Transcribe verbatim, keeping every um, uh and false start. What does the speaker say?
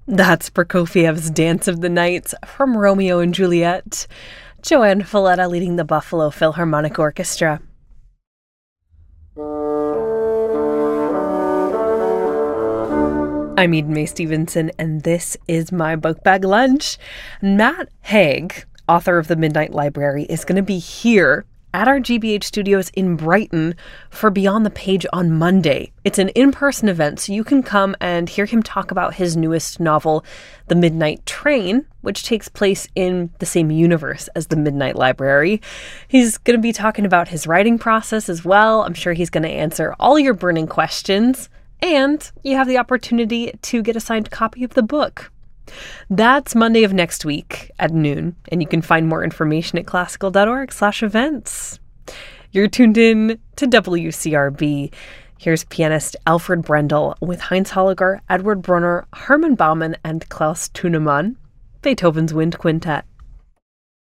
That's Prokofiev's Dance of the Nights from Romeo and Juliet. Joanne Falletta leading the Buffalo Philharmonic Orchestra. I'm Eden Mae Stevenson, and this is my Book Bag Lunch. Matt Haig, author of The Midnight Library, is going to be here at our G B H studios in Brighton for Beyond the Page on Monday. It's an in-person event, so you can come and hear him talk about his newest novel, The Midnight Train, which takes place in the same universe as The Midnight Library. He's going to be talking about his writing process as well. I'm sure he's going to answer all your burning questions, and you have the opportunity to get a signed copy of the book. That's Monday of next week at noon, and you can find more information at classical.org slash events. You're tuned in to W C R B. Here's pianist Alfred Brendel with Heinz Holliger, Edward Brunner, Hermann Baumann, and Klaus Thunemann, Beethoven's Wind Quintet.